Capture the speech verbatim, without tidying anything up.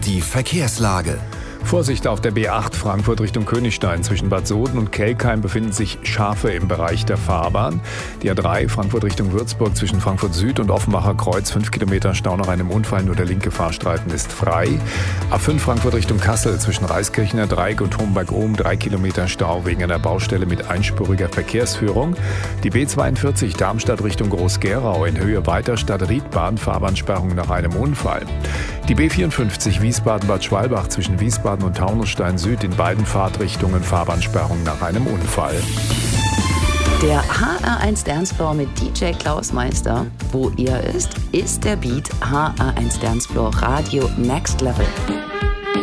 Die Verkehrslage. Vorsicht auf der B acht Frankfurt Richtung Königstein. Zwischen Bad Soden und Kelkheim befinden sich Schafe im Bereich der Fahrbahn. Die A drei Frankfurt Richtung Würzburg zwischen Frankfurt Süd und Offenbacher Kreuz. fünf Kilometer Stau nach einem Unfall, nur der linke Fahrstreifen ist frei. A fünf Frankfurt Richtung Kassel zwischen Reiskirchener Dreieck und Homberg-Ohm. drei Kilometer Stau wegen einer Baustelle mit einspuriger Verkehrsführung. Die B zweiundvierzig Darmstadt Richtung Groß-Gerau in Höhe Weiterstadt-Riedbahn. Fahrbahnsperrung nach einem Unfall. Die B vierundfünfzig Wiesbaden-Bad Schwalbach zwischen Wiesbaden und Taunusstein Süd in beiden Fahrtrichtungen Fahrbahnsperrung nach einem Unfall. Der H R eins Dancefloor mit D J Klaus Meister. Wo ihr ist, ist der Beat H R eins Dancefloor Radio Next Level.